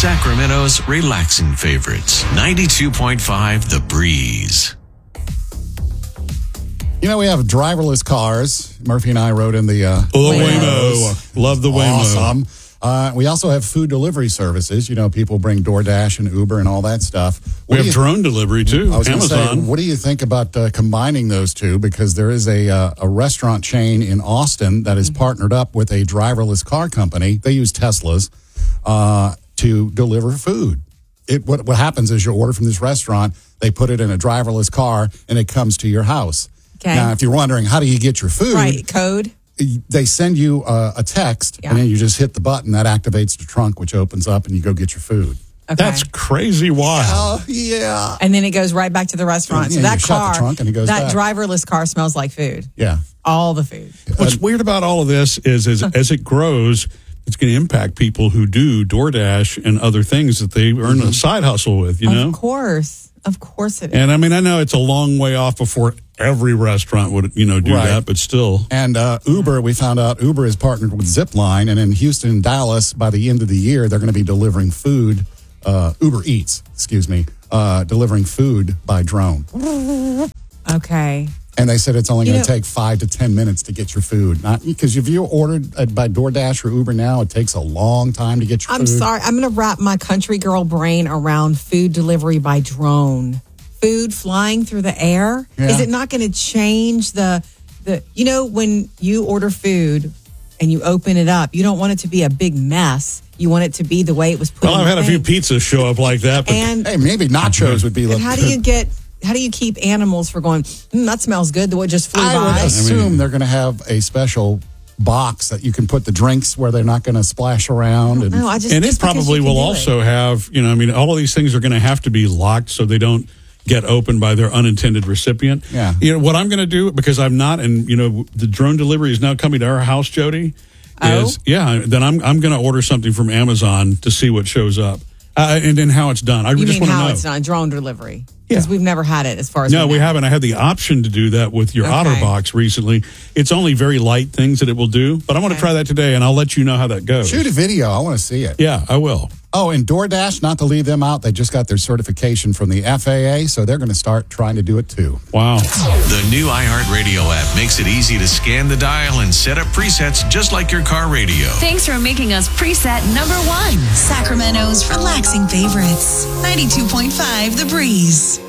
Sacramento's relaxing favorites. 92.5 The Breeze. You know, we have driverless cars. Murphy and I rode in the Waymo. Love the Waymo. Awesome. We also have food delivery services. You know, people bring DoorDash and Uber and all that stuff. We have drone delivery, too. I was going to say, Amazon. what do you think about combining those two? Because there is a restaurant chain in Austin that is partnered up with a driverless car company. They use Teslas to deliver food. What happens is you order from this restaurant, they put it in a driverless car, and it comes to your house. Okay. Now, if you're wondering, how do you get your food? Right, code. They send you a text, and then you just hit the button that activates the trunk, which opens up, and you go get your food. Okay. That's crazy wild. Oh, yeah. And then it goes right back to the restaurant. Yeah, So that you shut the car, trunk and it goes that back. driverless car smells like food. Yeah. All the food. What's weird about all of this is as it grows, it's going to impact people who do DoorDash and other things that they earn a side hustle with, you know? Of course it is. And I mean, I know it's a long way off before every restaurant would, do Right. that, but still. And Uber, we found out Uber is partnered with Zipline, and in Houston and Dallas, by the end of the year, they're going to be delivering food, Uber Eats, delivering food by drone. Okay. And they said it's only going to take 5 to 10 minutes to get your food. Not because if you ordered by DoorDash or Uber now, it takes a long time to get your food. I'm sorry. I'm going to wrap my country girl brain around food delivery by drone. Food flying through the air. Yeah. Is it not going to change the when you order food and you open it up, you don't want it to be a big mess. You want it to be the way it was put Well, in I've had the a few thing. pizzas show up like that. But And Hey, maybe nachos would be like. how do you keep animals from going, that smells good, the way it just flew I by? would assume they're going to have a special box that you can put the drinks where they're not going to splash around. No, I just and just it because probably you can will do it. also have, all of these things are going to have to be locked so they don't get opened by their unintended recipient. Yeah. What I'm going to do, because I'm not, and the drone delivery is now coming to our house, Jody. Then I'm going to order something from Amazon to see what shows up and then how it's done. I You just mean want to how know. it's not drone delivery? Because we've never had it as far as No, we know. haven't. I had the option to do that with your Okay. OtterBox recently. It's only very light things that it will do, but I want to try that today, and I'll let you know how that goes. Shoot a video. I want to see it. Yeah, I will. Oh, and DoorDash, not to leave them out, they just got their certification from the FAA, so they're going to start trying to do it too. Wow. The new iHeartRadio app makes it easy to scan the dial and set up presets just like your car radio. Thanks for making us preset number 1. Sacramento's relaxing favorites. 92.5 The Breeze.